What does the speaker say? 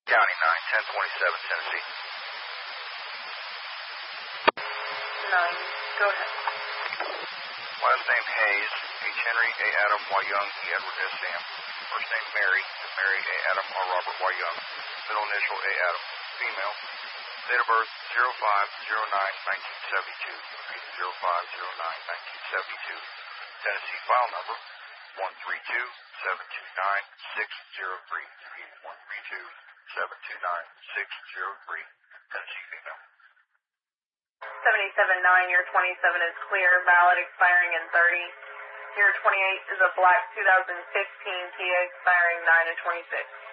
County 91027, Tennessee. 9, go ahead. Last name Hayes, H. Henry, A. Adam, Y. Young, E. Edward, S. Sam. First name Mary, Mary, A. Adam, R. Robert, Y. Young. Middle initial, A. Adam. Female. Date of birth, 05-09-1972. Repeat, 05-09-1972. Tennessee file number, 132-729-603. Repeat, 132-729-603. Tennessee female. 77-9, year 27 is clear, valid, expiring in 30. Year 28 is a black 2015 Kia expiring 9 and 26.